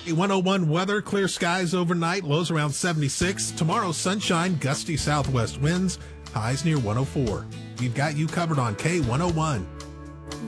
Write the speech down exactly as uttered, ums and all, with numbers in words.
one oh one weather, clear skies overnight, lows around seventy-six. Tomorrow, sunshine, gusty southwest winds, highs near one oh four. We've got you covered on K one oh one.